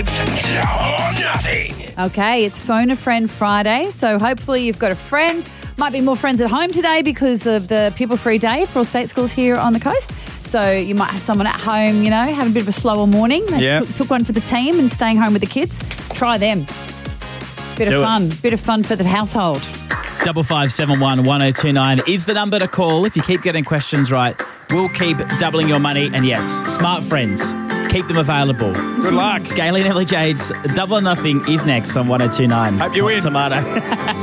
Double or nothing. Okay, it's Phone a Friend Friday, so hopefully you've got a friend. Might be more friends at home today because of the pupil-free day for all state schools here on the coast. So you might have someone at home, having a bit of a slower morning. They took one for the team and staying home with the kids. Try them. Bit of fun for the household. 5571 1029 is the number to call if you keep getting questions right. We'll keep doubling your money. And yes, smart friends, keep them available. Good luck. Gaylene Emily Jades, Double or Nothing is next on 1029. Hope you win. Tomato.